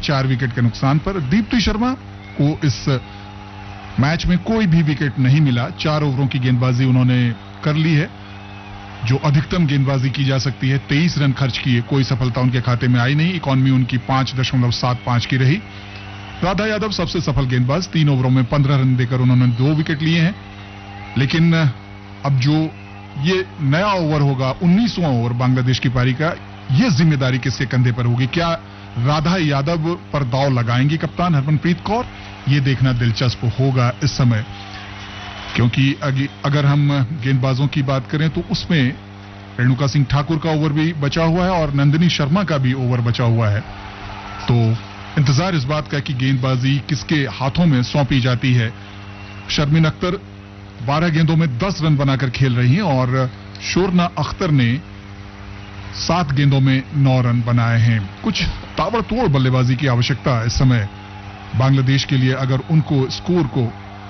4 wicket के नुकसान पर। दीप्ति शर्मा को इस मैच में कोई भी विकेट नहीं मिला। 4 ओवरों की गेंदबाजी उन्होंने कर ली है, जो अधिकतम गेंदबाजी की जा सकती है। 23 रन खर्च किए, कोई सफलता उनके खाते में आई नहीं। इकॉनमी उनकी 5.75 की रही। राधा यादव सबसे सफल गेंदबाज, 3 ओवरों में 15 रन देकर उन्होंने 2 विकेट लिए हैं। लेकिन अब जो ये नया ओवर होगा, 19वां ओवर बांग्लादेश की पारी का, ये जिम्मेदारी किसके कंधे पर होगी? क्या राधा यादव पर दांव लगाएंगी कप्तान हरमनप्रीत कौर? ये देखना दिलचस्प होगा इस समय, क्योंकि अगर हम गेंदबाजों की बात करें तो उसमें रेणुका सिंह ठाकुर का ओवर भी बचा हुआ है और नंदिनी शर्मा का भी ओवर बचा हुआ है। तो इंतजार इस बात का कि गेंदबाजी किसके हाथों में सौंपी जाती है। शर्मीन अख्तर 12 गेंदों में 10 रन बनाकर खेल रही हैं और शोरना अख्तर ने 7 गेंदों में 9 रन बनाए हैं। कुछ ताबड़तोड़ बल्लेबाजी की आवश्यकता इस समय बांग्लादेश के लिए। अगर उनको स्कोर को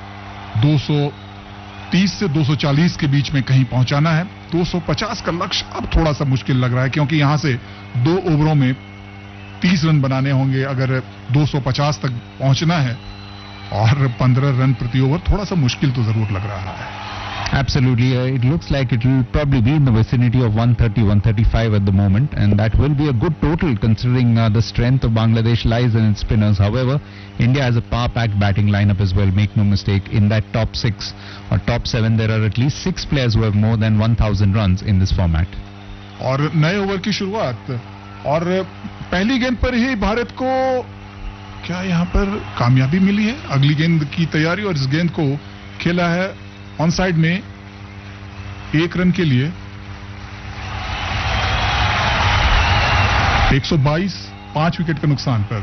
230 से 240 के बीच में कहीं पहुंचाना है, 250 का लक्ष्य अब थोड़ा सा मुश्किल लग रहा है, क्योंकि यहां से 2 ओवरों में 30 रन बनाने होंगे अगर 250 तक पहुंचना है, और 15 रन प्रति ओवर थोड़ा सा मुश्किल तो जरूर लग रहा है। Absolutely. It looks like it will probably be in the vicinity of 130, 135 at the moment, and that will be a good total considering the strength of Bangladesh lies in its spinners. However, India has a power-packed batting lineup as well, make no mistake. In that top 6 or top 7, there are at least 6 players who have more than 1,000 runs in this format. और नए over की शुरुआत, और पहली गेंद पर ही भारत को क्या यहां पर कामयाबी मिली है? अगली गेंद की तैयारी, और इस गेंद को खेला है ऑन साइड में 1 रन के लिए। 122, 5 विकेट के नुकसान पर।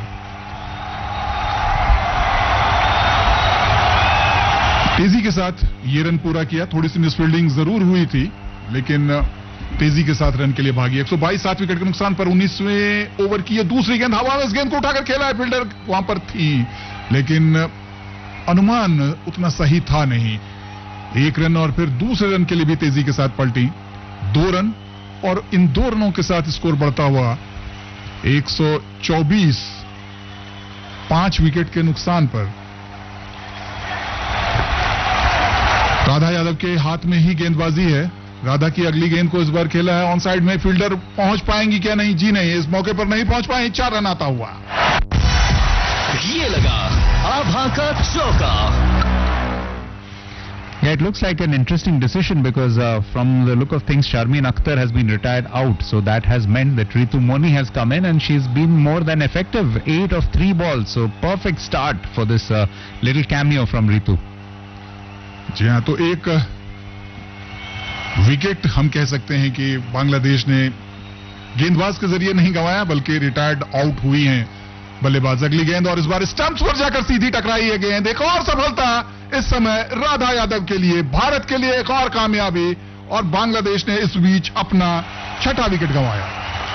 तेजी के साथ ये रन पूरा किया। थोड़ी सी मिसफील्डिंग जरूर हुई थी, लेकिन तेजी के साथ रन के लिए भागी। 122, 7 विकेट के नुकसान पर 19वें ओवर की ये दूसरी गेंद हवा में, इस गेंद को उठाकर खेला है। फील्डर वहां पर थी, लेकिन अनुमान उतना सही था नहीं। 1 रन और फिर दूसरे रन के लिए भी तेजी के साथ पलटी। 2 रन, और इन 2 रनों के साथ स्कोर बढ़ता हुआ 124, 5 विकेट के नुकसान पर। राधा यादव के हाथ में ही गेंदबाजी है। राधा की अगली गेंद को इस बार खेला है ऑन साइड में। फील्डर पहुंच पाएंगी क्या? नहीं जी नहीं, इस मौके पर नहीं पहुंच पाए। 4 रन आता हुआ। ये लगा आभा का चौका। Yeah, it looks like an interesting decision because from the look of things, Sharmeen Akhtar has been retired out. So that has meant that Ritu Moni has come in and she's been more than effective. 8 of 3 balls. So perfect start for this little cameo from Ritu. जी हाँ, तो एक wicket हम कह सकते हैं कि बांग्लादेश ने गेंदबाज के जरिए नहीं गंवाया, बल्कि रिटायर्ड आउट हुई हैं बल्लेबाज। अगली गेंद, और इस बार स्टंप्स पर जाकर सीधी टकराई है गेंद। एक और सफलता इस समय राधा यादव के लिए, भारत के लिए एक और कामयाबी, और बांग्लादेश ने इस बीच अपना 6ठा विकेट गंवाया।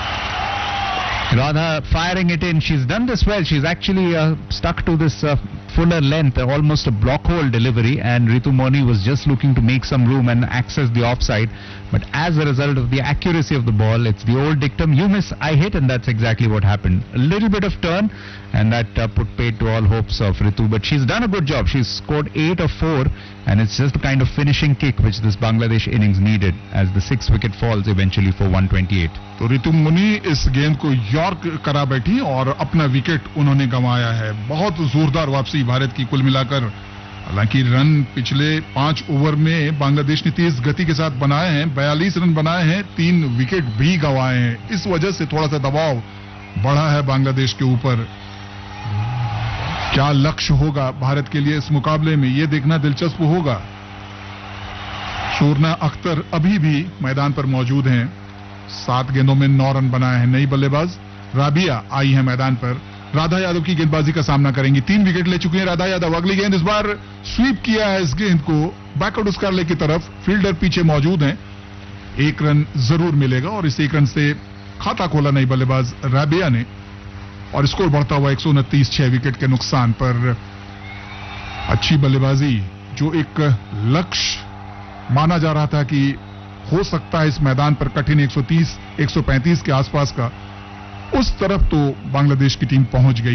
Radha firing it in. She's done this well. She's actually stuck to this fuller length, almost a block hole delivery, and Ritu Moni was just looking to make some room and access the offside. But as a result of the accuracy of the ball, it's the old dictum, you miss, I hit, and that's exactly what happened. A little bit of turn, and that put paid to all hopes of Ritu. But she's done a good job. She's scored 8 of 4, and it's just the kind of finishing kick which this Bangladesh innings needed as the 6th wicket falls eventually for 128. तो रितु मुनी इस गेंद को York करा बैठी और अपना wicket उन्होंने गंवाया है। बहुत जोरदार वापसी भारत की कुल मिलाकर। हालांकि रन पिछले 5 ओवर में बांग्लादेश ने तेज गति के साथ बनाए हैं, 42 रन बनाए हैं, 3 विकेट भी गंवाए हैं। इस वजह से थोड़ा सा दबाव बढ़ा है बांग्लादेश के ऊपर। क्या लक्ष्य होगा भारत के लिए इस मुकाबले में, यह देखना दिलचस्प होगा। शोरना अख्तर अभी भी मैदान पर मौजूद हैं। 7 गेंदों में 9 रन बनाए हैं नई बल्लेबाज। राबिया आई है मैदान पर। राधा यादव की गेंदबाजी का सामना करेंगी। 3 विकेट ले चुकी हैं राधा यादव। अगली गेंद, इस बार स्वीप किया है इस गेंद को बैकवर्ड स्कारले की तरफ। फील्डर पीछे मौजूद हैं। 1 रन जरूर मिलेगा और इस 1 रन से खाता खोला नई बल्लेबाज राबिया ने, और स्कोर बढ़ता हुआ 129, 6 विकेट के नुकसान पर। अच्छी बल्लेबाजी, जो एक लक्ष्य माना जा रहा था कि हो सकता है इस मैदान पर कठिन 130, 135 के आसपास का, उस तरफ तो बांग्लादेश की टीम पहुंच गई।